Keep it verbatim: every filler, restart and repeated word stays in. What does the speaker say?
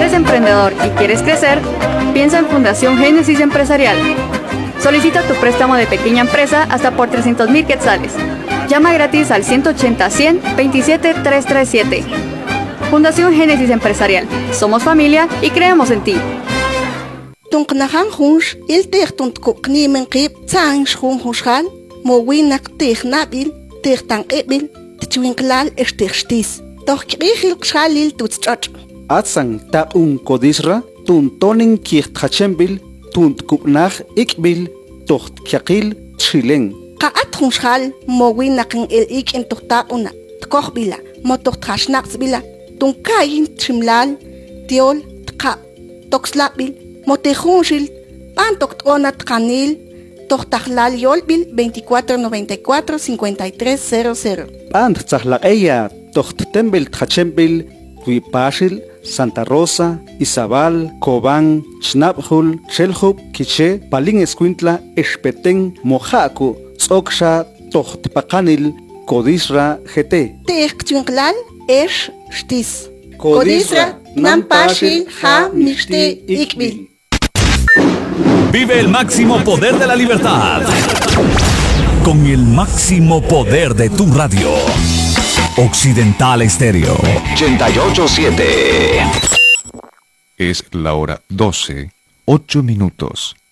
eres emprendedor y quieres crecer, piensa en Fundación Génesis Empresarial. Solicita tu préstamo de pequeña empresa hasta por trescientos mil quetzales. Llama gratis al ciento ochenta, cien, veintisiete, trescientos treinta y siete. Fundación Génesis Empresarial. Somos familia y creemos en ti. Tunknahan hunsh il tehtunt kukni men qib tsang shun hushal mowinak tehnabil tehtan ebil tchwinklal estechtis doch krihil khalil tutschat Atsang ta un kodisra tun tonin kicht khachembil tunt kupnach ikbil tocht kyaqil chileng qaat hunshal mowinak il ik in tohta una tkokhbila motocht khashnaqsbila tunkayin chimlal tiol tqa toxlabil Motejunshil, Pantoctonat Canil, Tochtahlal Yolbil, veinticuatro noventa y cuatro, cincuenta y tres cero cero. Pant Tzahla Tochtembel Tchachembil, Huipashil, Santa Rosa, Izabal, Cobán, Chnabhul, Chelhub, Quiche, Palin Escuintla, Espeten, Mojaco, Tzoksha, Tochtpacanil, Codisra, G T. Techtwinklal, Esh, Stis. Codisra, Nampashil, Ha, Mishti, Ikbil. Vive el máximo poder de la libertad con el máximo poder de tu radio. Occidental Estéreo ochenta y ocho siete. Es la hora doce, ocho minutos.